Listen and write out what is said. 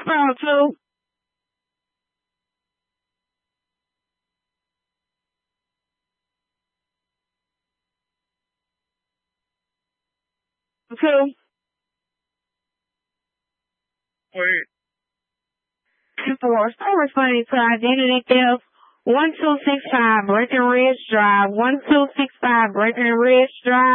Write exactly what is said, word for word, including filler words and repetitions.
phone, too. Two. Wait. Four. Start responding to identity theft. One two six five Breckenridge Drive. One two six five Breckenridge Drive.